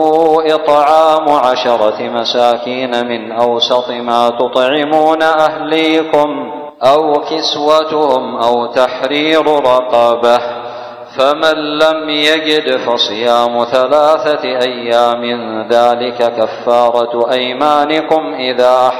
إطعام 10 مساكين من أوسط ما تطعمون أهليكم أو كسوتهم أو تحرير رقبة، فمن لم يجد فصيام 3 أيام ذلك كفارة أيمانكم إذا